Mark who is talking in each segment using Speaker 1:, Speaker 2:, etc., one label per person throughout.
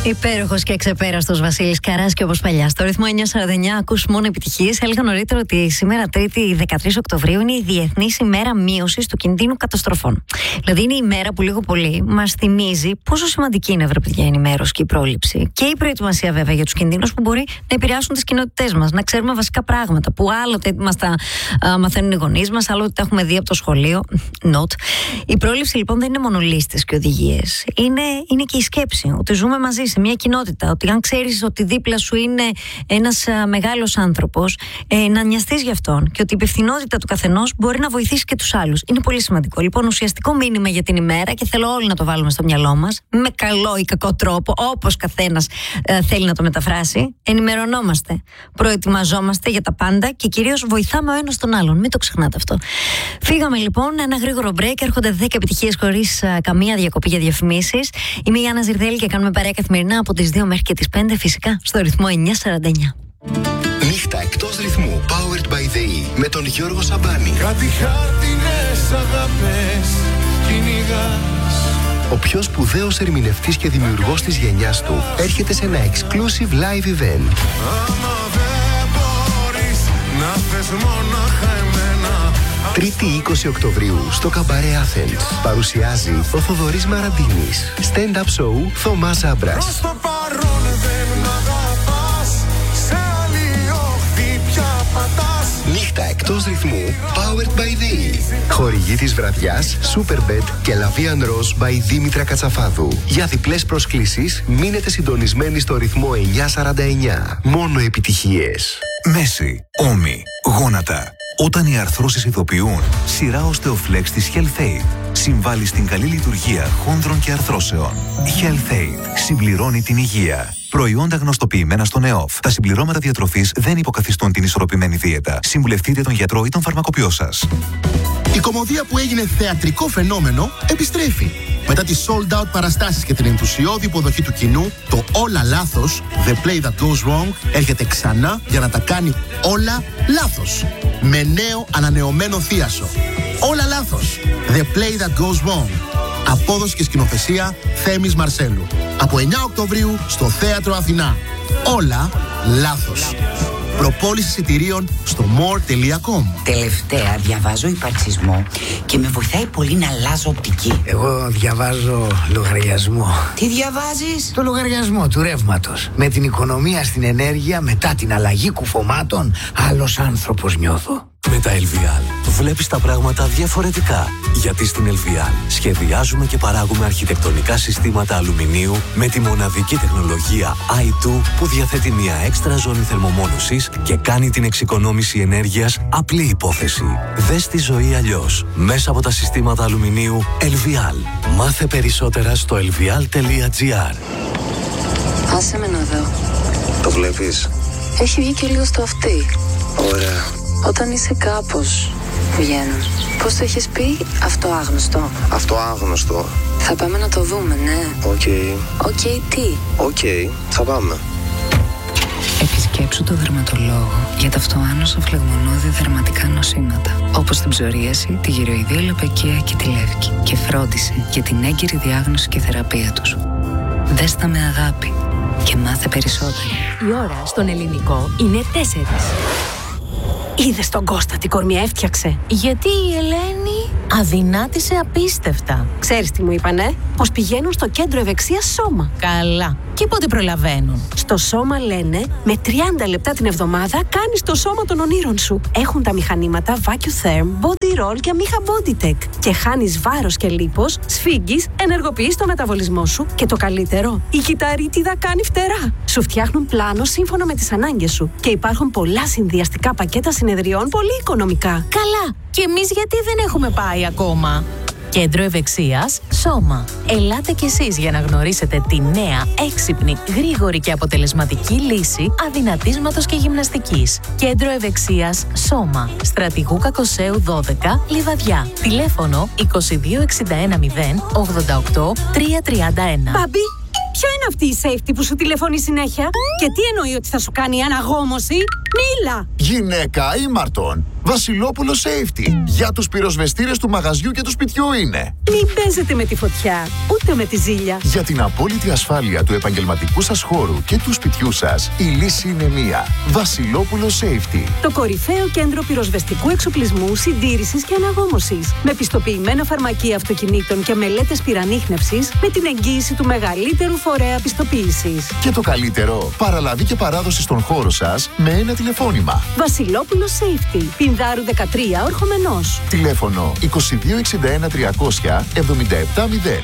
Speaker 1: Υπέροχος και εξεπέραστος Βασίλης Καράς και όπως παλιά. Στο ρυθμό 949 ακούς μόνο επιτυχίες. Έλεγα νωρίτερα ότι σήμερα, Τρίτη 13 Οκτωβρίου, είναι η Διεθνής ημέρα μείωσης του κινδύνου καταστροφών. Δηλαδή, είναι η ημέρα που λίγο πολύ μας θυμίζει πόσο σημαντική είναι, βρε παιδιά, η ενημέρωση και η πρόληψη. Και η προετοιμασία, βέβαια, για τους κινδύνους που μπορεί να επηρεάσουν τις κοινότητές μας. Να ξέρουμε βασικά πράγματα που άλλοτε μας τα μαθαίνουν οι γονείς μας, άλλοτε τα έχουμε δει από το σχολείο. Not. Η πρόληψη, λοιπόν, δεν είναι μόνο λίστες και οδηγίες. Είναι και η σκέψη. Ότι ζούμε μαζί σε μια κοινότητα. Ότι αν ξέρεις ότι δίπλα σου είναι ένας μεγάλος άνθρωπος, να νοιαστείς γι' αυτόν. Και ότι η υπευθυνότητα του καθενός μπορεί να βοηθήσει και τους άλλους. Είναι πολύ σημαντικό. Λοιπόν, ουσιαστικό μήνυμα για την ημέρα, και θέλω όλοι να το βάλουμε στο μυαλό μας, με καλό ή κακό τρόπο, όπως καθένας θέλει να το μεταφράσει. Ενημερωνόμαστε. Προετοιμαζόμαστε για τα πάντα και κυρίως βοηθάμε ο ένας τον άλλον. Μην το ξεχνάτε αυτό. Φύγαμε λοιπόν, ένα γρήγορο break. Έρχονται 10 επιτυχίες χωρίς καμία διακοπή για διαφημίσεις. Είμαι η Άννα Ζυρδέλη και κάνουμε παρέα καθημερινά από τις 2 μέχρι και τις 5, φυσικά στο ρυθμό 949.
Speaker 2: Νύχτα εκτός ρυθμού, powered by the E, με τον Γιώργο Σαμπάνη.
Speaker 3: Κάτι χάρτινες αγάπες κυνηγάς.
Speaker 2: Ο πιο σπουδαίος ερμηνευτής και δημιουργός της γενιάς του έρχεται σε ένα exclusive live event.
Speaker 3: Άμα δεν μπορείς να θες μονάχα εμένα.
Speaker 2: Τρίτη 20 Οκτωβρίου στο Καμπαρέ Athens. Παρουσιάζει ο Θοδωρής Μαραντίνης. Stand-up show Θωμάς Ζάμπρας.
Speaker 3: Προς το παρόν δεν μ' αγαπάς. Σε άλλη όχθη πια πατάς.
Speaker 2: Νύχτα εκτός ρυθμού, powered by the E. Χορηγή της βραδιάς, Superbet και Lavian Rose by Δήμητρα Κατσαφάδου. Για διπλές προσκλήσεις, μείνετε συντονισμένοι στο ρυθμό 949. Μόνο επιτυχίες.
Speaker 4: Μέση, ώμοι, γόνατα. Όταν οι αρθρώσεις ειδοποιούν, σειρά Osteoflex της HealthAid συμβάλλει στην καλή λειτουργία χόνδρων και αρθρώσεων. HealthAid συμπληρώνει την υγεία. Προϊόντα γνωστοποιημένα στον ΕΟΦ. Τα συμπληρώματα διατροφής δεν υποκαθιστούν την ισορροπημένη δίαιτα. Συμβουλευτείτε τον γιατρό ή τον φαρμακοποιό σας.
Speaker 5: Η κωμωδία που έγινε θεατρικό φαινόμενο επιστρέφει. Μετά τις sold out παραστάσεις και την ενθουσιώδη υποδοχή του κοινού, το Όλα Λάθος, The Play That Goes Wrong, έρχεται ξανά για να τα κάνει όλα λάθος. Με νέο ανανεωμένο θίασο. Όλα Λάθος, The Play That Goes Wrong. Απόδοση και σκηνοθεσία Θέμης Μαρσέλου. Από 9 Οκτωβρίου στο Θέατρο Αθηνά. Όλα λάθος. Προπόληση εισιτηρίων στο more.com.
Speaker 6: Τελευταία διαβάζω υπαρξισμό και με βοηθάει πολύ να αλλάζω οπτική.
Speaker 7: Εγώ διαβάζω λογαριασμό.
Speaker 6: Τι διαβάζεις?
Speaker 7: Το λογαριασμό του ρεύματος. Με την οικονομία στην ενέργεια μετά την αλλαγή κουφωμάτων, άλλος άνθρωπος νιώθω.
Speaker 8: Με τα LVL βλέπεις τα πράγματα διαφορετικά. Γιατί στην LVL σχεδιάζουμε και παράγουμε αρχιτεκτονικά συστήματα αλουμινίου με τη μοναδική τεχνολογία i2 που διαθέτει μια έξτρα ζώνη θερμομόνωσης και κάνει την εξοικονόμηση ενέργειας απλή υπόθεση. Δες τη ζωή αλλιώς μέσα από τα συστήματα αλουμινίου LVL. Μάθε περισσότερα στο lvl.gr.
Speaker 9: Άσε με να δω.
Speaker 10: Το βλέπεις?
Speaker 9: Έχει βγει και λίγο στο αυτί.
Speaker 10: Ωραία.
Speaker 9: Όταν είσαι κάπως, βγαίνουν. Πώς το έχεις πει? Αυτοάγνωστο.
Speaker 10: Αυτοάγνωστο.
Speaker 9: Θα πάμε να το δούμε, ναι.
Speaker 10: Οκ.
Speaker 9: Τι?
Speaker 10: Θα πάμε.
Speaker 9: Επισκέψου το δερματολόγο για τα αυτοάνωσα φλεγμονώδη δερματικά νοσήματα, όπως την ψωρίαση, τη γυροειδία λοπεκία και τη λεύκη. Και φρόντισε για την έγκαιρη διάγνωση και θεραπεία τους. Δες τα με αγάπη και μάθε περισσότερο.
Speaker 11: Η ώρα στον ελληνικό είναι 4. Είδες τον Κώστα τι κορμιά έφτιαξε? Γιατί η Ελένη αδυνάτησε απίστευτα. Ξέρεις τι μου είπανε? Πως πηγαίνουν στο κέντρο ευεξίας Σώμα. Καλά. Και πότε προλαβαίνουν? Στο Σώμα λένε με 30 λεπτά την εβδομάδα κάνεις το σώμα των ονείρων σου. Έχουν τα μηχανήματα VacuTherm, Body Roll και Amiha BodyTech. Και χάνεις βάρος και λίπος, σφίγγεις, ενεργοποιείς το μεταβολισμό σου και το καλύτερο, η κυταρίτιδα κάνει φτερά. Σου φτιάχνουν πλάνο σύμφωνα με τις ανάγκες σου. Και υπάρχουν πολλά συνδυαστικά πακέτα συνεδριών πολύ οικονομικά. Καλά. Και εμείς γιατί δεν έχουμε πάει ακόμα? Κέντρο Ευεξίας Σώμα. Ελάτε κι εσείς για να γνωρίσετε τη νέα, έξυπνη, γρήγορη και αποτελεσματική λύση αδυνατίσματος και γυμναστικής. Κέντρο Ευεξίας Σώμα. Στρατηγού Κακοσέου 12, Λιβαδιά. Τηλέφωνο 2261 088 331. Μπαμπή, ποια είναι αυτή η safety που σου τηλεφωνεί συνέχεια? Και τι εννοεί ότι θα σου κάνει αναγόμωση? Μίλα!
Speaker 12: Γυναίκα ήμαρτον. Βασιλόπουλο Safety. Για τους πυροσβεστήρες του μαγαζιού και του σπιτιού είναι.
Speaker 11: Μην παίζετε με τη φωτιά, ούτε με τη ζήλια.
Speaker 12: Για την απόλυτη ασφάλεια του επαγγελματικού σας χώρου και του σπιτιού σας, η λύση είναι μία. Βασιλόπουλο Safety.
Speaker 11: Το κορυφαίο κέντρο πυροσβεστικού εξοπλισμού, συντήρησης και αναγόμωσης. Με πιστοποιημένα φαρμακεία αυτοκινήτων και μελέτες πυρανίχνευσης, με την εγγύηση του μεγαλύτερου φορέα πιστοποίησης.
Speaker 12: Και το καλύτερο, παραλαβή και παράδοση στον χώρο σας με ένα τηλεφώνημα.
Speaker 11: Βασιλόπουλο Safety. Πινδάρου 13, Ορχομενός.
Speaker 12: Τηλέφωνο 2261 300 770.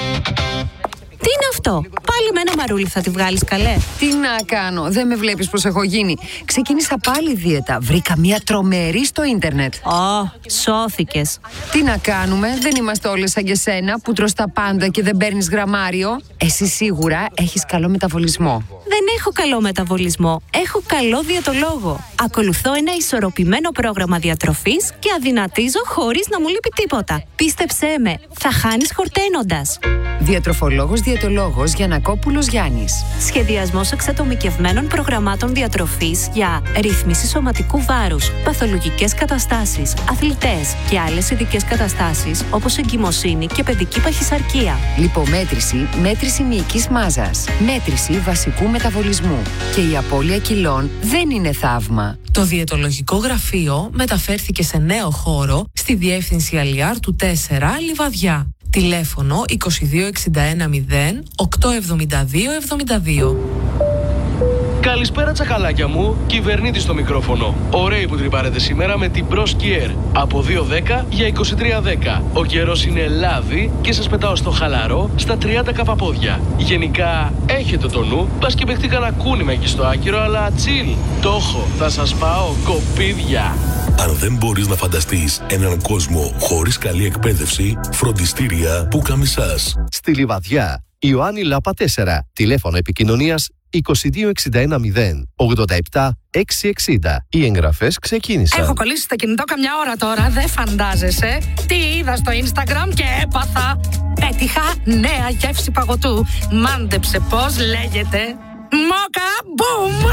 Speaker 11: Τι είναι αυτό? Πάλι με ένα μαρούλι θα τη βγάλεις, καλέ?
Speaker 13: Τι να κάνω, δεν με βλέπεις πως έχω γίνει? Ξεκίνησα πάλι δίαιτα. Βρήκα μια τρομερή στο ίντερνετ.
Speaker 11: Σώθηκες.
Speaker 13: Τι να κάνουμε, δεν είμαστε όλες σαν και σένα που τρως τα πάντα και δεν παίρνεις γραμμάριο. Εσύ σίγουρα έχεις καλό μεταβολισμό.
Speaker 11: Δεν έχω καλό μεταβολισμό. Έχω καλό διαιτολόγο. Ακολουθώ ένα ισορροπημένο πρόγραμμα διατροφής και αδυνατίζω χωρίς να μου λείπει τίποτα. Πίστεψέ με, θα χάνεις χορταίνοντας.
Speaker 13: Διατροφολόγος διαιτολόγος Γιαννακόπουλος Γιάννης.
Speaker 11: Σχεδιασμός εξατομικευμένων προγραμμάτων διατροφής για ρύθμιση σωματικού βάρους, παθολογικές καταστάσεις, αθλητές και άλλες ειδικές καταστάσεις όπως εγκυμοσύνη και παιδική παχυσαρκία.
Speaker 13: Λιπομέτρηση, μέτρηση μυϊκής μάζας, μέτρηση βασικού μεταβολισμού. Και η απώλεια κιλών δεν είναι θαύμα.
Speaker 14: Το διαιτολογικό γραφείο μεταφέρθηκε σε νέο χώρο στη διεύθυνση Αλιάρ του 4 Λιβαδιά. Τηλέφωνο 2261 0 872 72.
Speaker 15: Καλησπέρα τσακαλάκια μου, κυβερνήτης στο μικρόφωνο. Ωραίοι που τρυπάρετε σήμερα με την Pro Skier. Από 2.10 για 23.10. Ο καιρός είναι λάδι και σας πετάω στο χαλαρό στα 30 καπαπόδια. Γενικά έχετε το νου, πας και παιχτεί κανένα κούνημα εκεί στο άκυρο, αλλά chill. Το έχω, θα σας πάω κοπίδια.
Speaker 16: Αν δεν μπορείς να φανταστείς έναν κόσμο χωρίς καλή εκπαίδευση, φροντιστήρια Πουκαμισάς.
Speaker 2: Στη Λιβαδιά, Ιωάννη Λάπα 4, τηλέφωνο επικοινωνίας 2261 0 87 660. Οι εγγραφές ξεκίνησαν.
Speaker 17: Έχω κολλήσει στο κινητό καμιά ώρα τώρα, δεν φαντάζεσαι. Τι είδα στο Instagram και έπαθα. Πέτυχα νέα γεύση παγωτού. Μάντεψε πώς λέγεται. Μόκα μπουμ!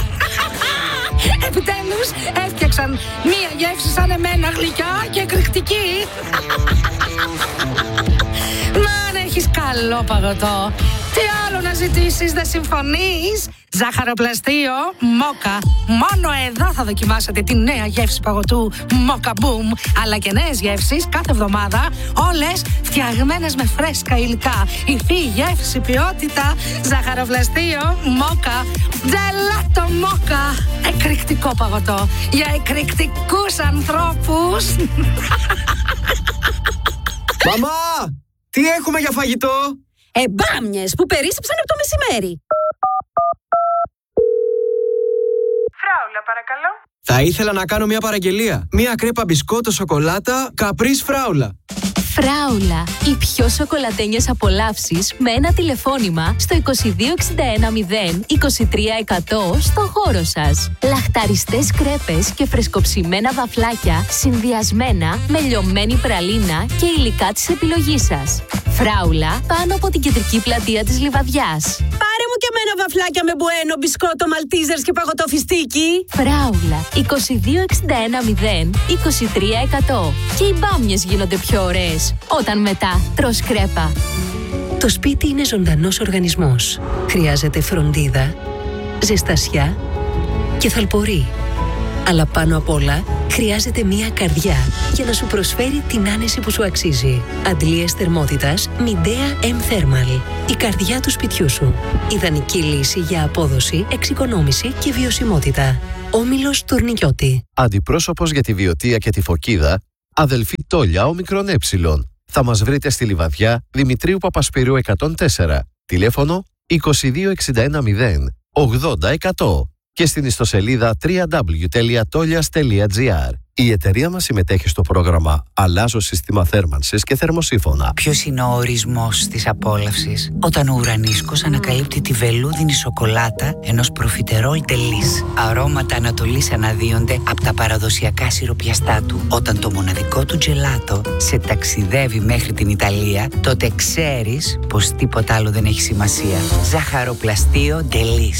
Speaker 17: Επιτέλους έφτιαξαν μία γεύση σαν εμένα, γλυκιά και εκρηκτική. Μαν, έχεις καλό παγωτό. Τι άλλο να ζητήσεις, δεν συμφωνείς? Ζάχαροπλαστείο Μόκα. Μόνο εδώ θα δοκιμάσετε τη νέα γεύση παγωτού Μόκα Boom. Αλλά και νέες γεύσεις κάθε εβδομάδα. Όλες φτιαγμένες με φρέσκα υλικά. Υφή, γεύση, ποιότητα. Ζάχαροπλαστείο Μόκα. Τζελάτο Μόκα. Εκρηκτικό παγωτό για εκρηκτικούς ανθρώπους.
Speaker 18: Μαμά! Τι έχουμε για φαγητό?
Speaker 11: Μπάμιες που περίσσεψαν από το μεσημέρι.
Speaker 19: Φράουλα, παρακαλώ.
Speaker 18: Θα ήθελα να κάνω μια παραγγελία. Μια κρέπα μπισκότο σοκολάτα Caprice Φράουλα.
Speaker 20: Φράουλα, οι πιο σοκολατένιες απολαύσεις με ένα τηλεφώνημα στο 2261 0 23 100 στο χώρο σας. Λαχταριστές κρέπες και φρεσκοψημένα βαφλάκια συνδυασμένα με λιωμένη πραλίνα και υλικά της επιλογής σας. Φράουλα πάνω από την κεντρική πλατεία της Λιβαδιάς.
Speaker 11: Πάρε μου και εμένα βαφλάκια με μπουένο, μπισκότο, μαλτίζερς και παγωτό φιστίκι.
Speaker 20: Φράουλα, 2261 0 23 100. Και οι μπάμιες γίνονται πιο ωραίες όταν μετά τρως κρέπα.
Speaker 21: Το σπίτι είναι ζωντανός οργανισμός. Χρειάζεται φροντίδα, ζεστασιά και θαλπορή. Αλλά πάνω απ' όλα χρειάζεται μία καρδιά για να σου προσφέρει την άνεση που σου αξίζει. Αντλίες θερμότητας Midea M Thermal. Η καρδιά του σπιτιού σου. Ιδανική λύση για απόδοση, εξοικονόμηση και βιωσιμότητα. Όμιλος Τουρνικιώτη.
Speaker 2: Αντιπρόσωπος για τη Βιωτία και τη Φωκίδα, αδελφή Τόλια Ομικρον Έψιλον. Θα μας βρείτε στη Λιβαδιά Δημητρίου Παπασπυρίου 104. Τηλέφωνο 2261 0 80 100. Και στην ιστοσελίδα www.tolias.gr. Η εταιρεία μας συμμετέχει στο πρόγραμμα «Αλλάζω σύστημα θέρμανσης και θερμοσύφωνα».
Speaker 6: Ποιος είναι ο ορισμός της απόλαυσης? Όταν ο ουρανίσκος ανακαλύπτει τη βελούδινη σοκολάτα ενός προφιτερόλ τελής. Αρώματα Ανατολής αναδύονται από τα παραδοσιακά σιροπιαστά του. Όταν το μοναδικό του τζελάτο σε ταξιδεύει μέχρι την Ιταλία, τότε ξέρεις πως τίποτα άλλο δεν έχει σημασία. Ζαχαροπλαστείο τελής.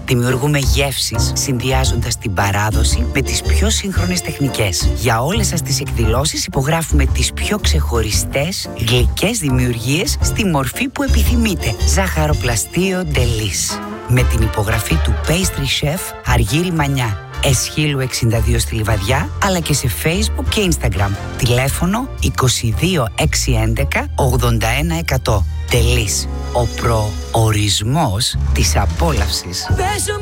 Speaker 6: Δημιουργούμε γεύσεις συνδυάζοντας την παράδοση με τις πιο σύγχρονες τεχνικές. Για όλες σας τις εκδηλώσεις υπογράφουμε τις πιο ξεχωριστές γλυκές δημιουργίες στη μορφή που επιθυμείτε. Ζάχαροπλαστείο Ντελής. Με την υπογραφή του Pastry Chef Αργύρη Μανιά. Εσχύλου 62 στη Λιβαδιά, αλλά και σε Facebook και Instagram. Τηλέφωνο 22 611 81 100. Τελής. Ο προορισμός της απόλαυσης.
Speaker 3: Παίζω